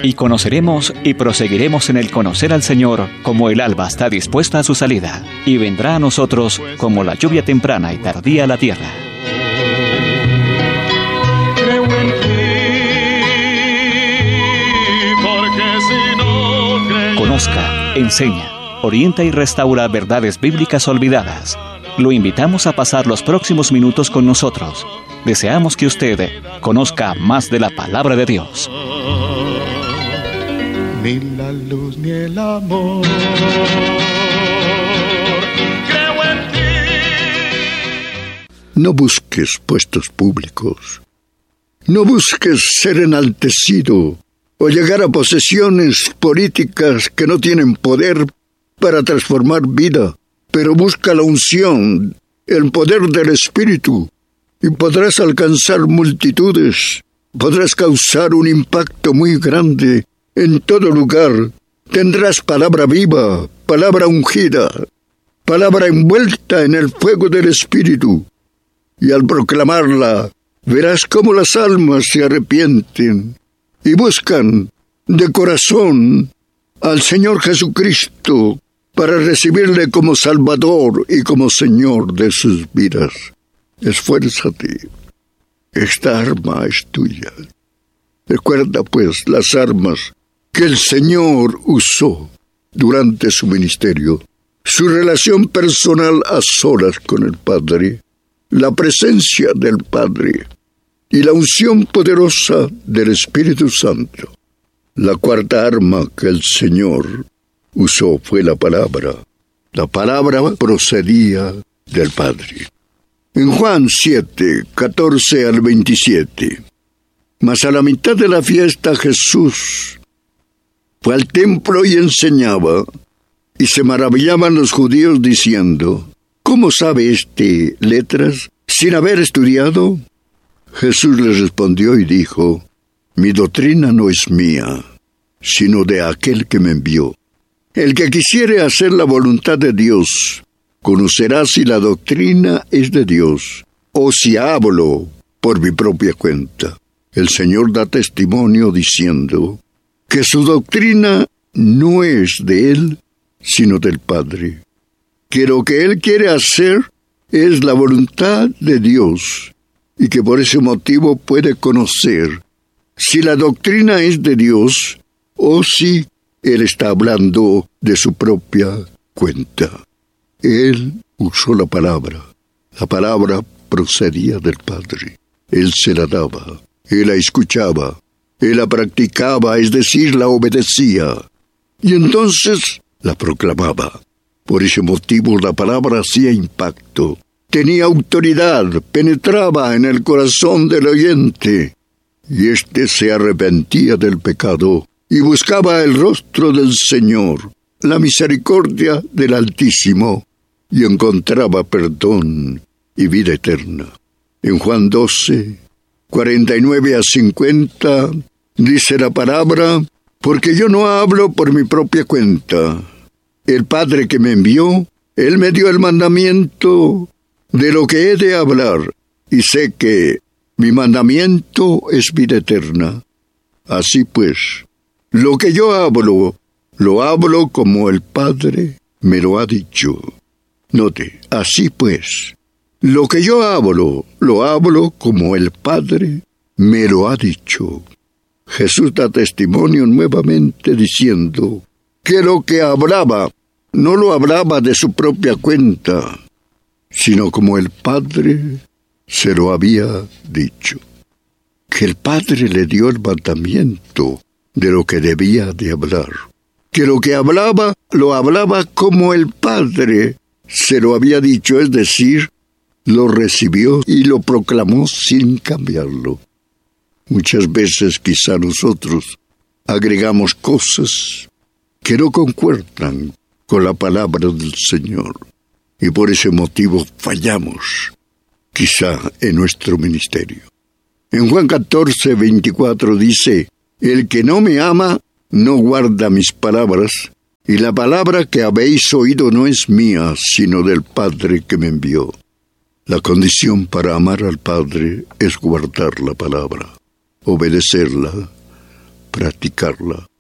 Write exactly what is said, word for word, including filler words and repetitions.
Y conoceremos y proseguiremos en el conocer al Señor como el alba está dispuesta a su salida, y vendrá a nosotros como la lluvia temprana y tardía a la tierra. Creo en ti, porque si no creo... Conozca, enseña, orienta y restaura verdades bíblicas olvidadas. Lo invitamos a pasar los próximos minutos con nosotros. Deseamos que usted conozca más de la palabra de Dios. Ni la luz ni el amor. Creo en ti. No busques puestos públicos. No busques ser enaltecido o llegar a posesiones políticas que no tienen poder para transformar vida, pero busca la unción, el poder del Espíritu, y podrás alcanzar multitudes, podrás causar un impacto muy grande en todo lugar. Tendrás palabra viva, palabra ungida, palabra envuelta en el fuego del Espíritu, y al proclamarla, verás cómo las almas se arrepienten y buscan de corazón al Señor Jesucristo para recibirle como Salvador y como Señor de sus vidas. Esfuérzate. Esta arma es tuya. Recuerda, pues, las armas que el Señor usó durante su ministerio, su relación personal a solas con el Padre, la presencia del Padre y la unción poderosa del Espíritu Santo. La cuarta arma que el Señor usó fue la palabra. La palabra procedía del Padre. En Juan siete, catorce al veintisiete. Mas a la mitad de la fiesta Jesús fue al templo y enseñaba, y se maravillaban los judíos diciendo: ¿Cómo sabe éste letras sin haber estudiado? Jesús les respondió y dijo: Mi doctrina no es mía, sino de aquel que me envió. El que quisiere hacer la voluntad de Dios, conocerá si la doctrina es de Dios, o si hablo por mi propia cuenta. El Señor da testimonio diciendo que su doctrina no es de Él, sino del Padre. Que lo que Él quiere hacer es la voluntad de Dios, y que por ese motivo puede conocer si la doctrina es de Dios o si Él está hablando de su propia cuenta. Él usó la palabra. La palabra procedía del Padre. Él se la daba. Él la escuchaba. Él la practicaba, es decir, la obedecía. Y entonces la proclamaba. Por ese motivo la palabra hacía impacto. Tenía autoridad, penetraba en el corazón del oyente. Y éste se arrepentía del pecado y buscaba el rostro del Señor, la misericordia del Altísimo, y encontraba perdón y vida eterna. En Juan doce, cuarenta y nueve a cincuenta, dice la palabra: porque yo no hablo por mi propia cuenta. El Padre que me envió, Él me dio el mandamiento de lo que he de hablar, y sé que mi mandamiento es vida eterna. Así pues, lo que yo hablo, lo hablo como el Padre me lo ha dicho. Note, así pues, lo que yo hablo, lo hablo como el Padre me lo ha dicho. Jesús da testimonio nuevamente diciendo que lo que hablaba, no lo hablaba de su propia cuenta, sino como el Padre se lo había dicho. Que el Padre le dio el mandamiento de lo que debía de hablar. Que lo que hablaba, lo hablaba como el Padre se lo había dicho, es decir, lo recibió y lo proclamó sin cambiarlo. Muchas veces quizá nosotros agregamos cosas que no concuerdan con la palabra del Señor, y por ese motivo fallamos, quizá en nuestro ministerio. En Juan catorce, veinticuatro dice: el que no me ama, no guarda mis palabras, y la palabra que habéis oído no es mía, sino del Padre que me envió. La condición para amar al Padre es guardar la palabra, obedecerla, practicarla.